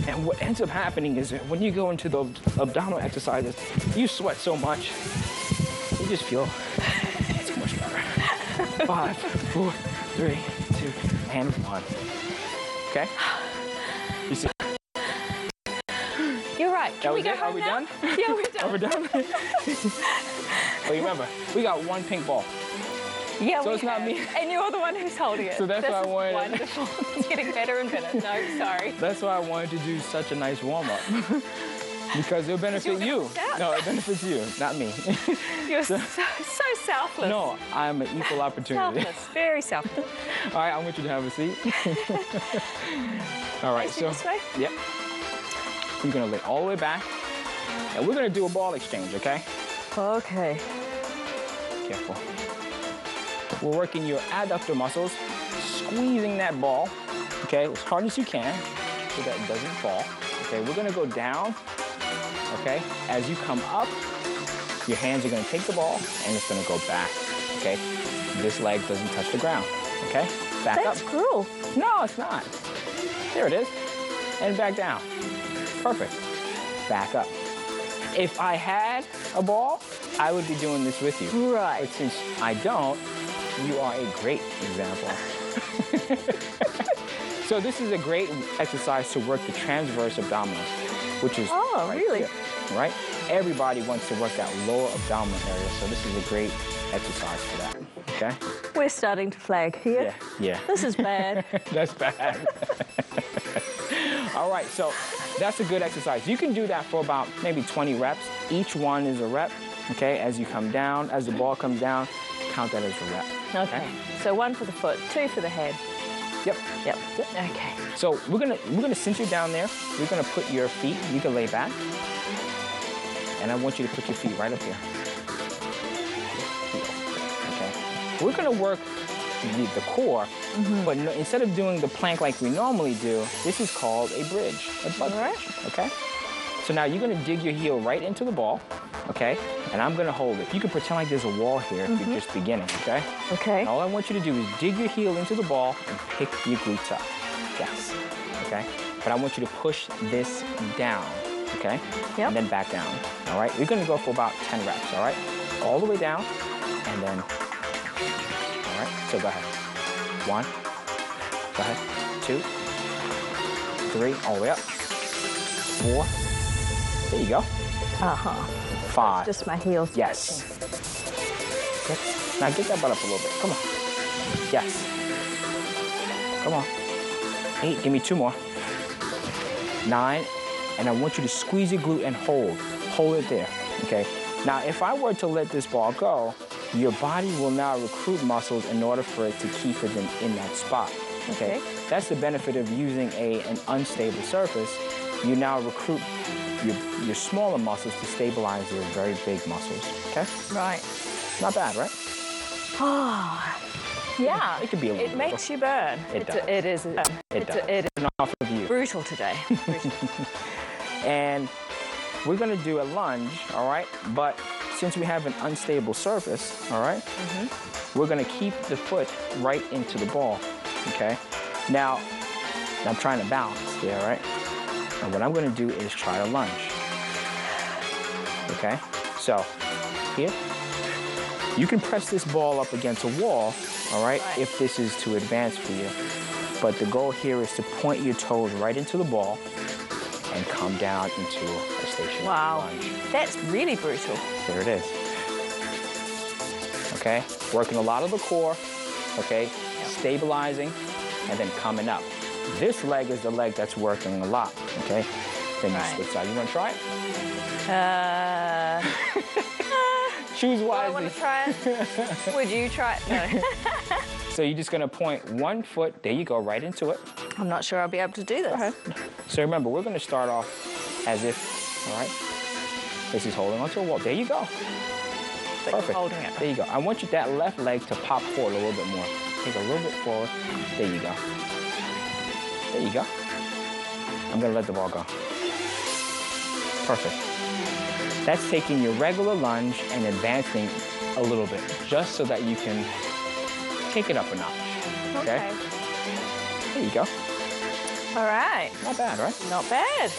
And what ends up happening is that when you go into the abdominal exercises, you sweat so much, you just feel so much better. 5, 4, 3, 2, and 1. Okay? You see? You're right. Can we go home Are we now? done? Yeah, we're done. Are we done? Well, remember, we got one pink ball. Yeah, So we it's not have. me. And you're the one who's holding it. So that's this why I is wanted- wonderful. It's getting better and better. No, sorry. That's why I wanted to do such a nice warm-up. Because it'll benefit you're you. gonna No, it benefits you, not me. You're so selfless. No, I'm an equal opportunity. Selfless. Very selfless. All right, I want you to have a seat. All right, Facing so, this way? yep. You're gonna lay all the way back, and we're gonna do a ball exchange, okay? Okay. Careful. We're working your adductor muscles, squeezing that ball, okay, as hard as you can, so that it doesn't fall. Okay, we're gonna go down, okay? As you come up, your hands are gonna take the ball, and it's gonna go back, okay? This leg doesn't touch the ground, okay? Back That's up. cruel. No, it's not. There it is. And back down. Perfect. Back up. If I had a ball, I would be doing this with you. Right. But since I don't, you are a great example. So this is a great exercise to work the transverse abdominals, which is right really? here, right? Everybody wants to work that lower abdominal area, so this is a great exercise for that, okay? We're starting to flag here. Yeah. This is bad. That's bad. All right, so that's a good exercise. You can do that for about maybe 20 reps. Each one is a rep, okay? As you come down, as the ball comes down, count that as a rep. Okay. So 1 for the foot, 2 for the head. Yep. Yep. Okay. So we're gonna cinch you down there. We're gonna put your feet, you can lay back. And I want you to put your feet right up here. Okay. We're gonna work the core, but no, instead of doing the plank like we normally do, this is called a bridge, a butt bridge, okay? So now you're gonna dig your heel right into the ball, okay? And I'm gonna hold it. You can pretend like there's a wall here if you're just beginning, okay? Okay. And all I want you to do is dig your heel into the ball and pick your glutes up. Yes, okay? But I want you to push this down, okay? Yep. And then back down, all right? We're gonna go for about 10 reps, all right? All the way down, and then, all right? So go ahead. 1, go ahead, 2, 3, all the way up, 4, there you go, Uh-huh. 5. Just my heels. Yes. Good. Now get that butt up a little bit. Come on. Yes. Come on. 8. Give me 2 more. 9. And I want you to squeeze your glute and hold. Hold it there. Okay. Now, if I were to let this ball go, your body will now recruit muscles in order for it to keep it in that spot. Okay. That's the benefit of using an unstable surface. You now recruit your smaller muscles to stabilize your very big muscles, okay? Right. Not bad, right? Oh, yeah. It could be a little It makes you burn. It does. It is. It does. It is Off of you. brutal today. Brutal. And we're gonna do a lunge, all right? But since we have an unstable surface, all right, we're gonna keep the foot right into the ball, okay? Now, I'm trying to balance here, right? And what I'm gonna do is try to lunge. Okay? So, here. You can press this ball up against a wall, all right, if this is too advanced for you. But the goal here is to point your toes right into the ball and come down into a stationary lunge. That's really brutal. There it is. Okay? Working a lot of the core, okay? Stabilizing, and then coming up. This leg is the leg that's working a lot, okay? Then you switch side. You want to try it? Choose wisely. I want to try it. Would you try it? No. So you're just going to point one foot. There you go, right into it. I'm not sure I'll be able to do this. Go ahead. So remember, we're going to start off as if, all right? This is holding onto a wall. There you go. But Perfect. you're holding it. There you go. I want you that left leg to pop forward a little bit more. Take a little bit forward. There you go. There you go. I'm gonna let the ball go. Perfect. That's taking your regular lunge and advancing a little bit, just so that you can take it up a notch. Okay? There you go. All right. Not bad, right? Not bad.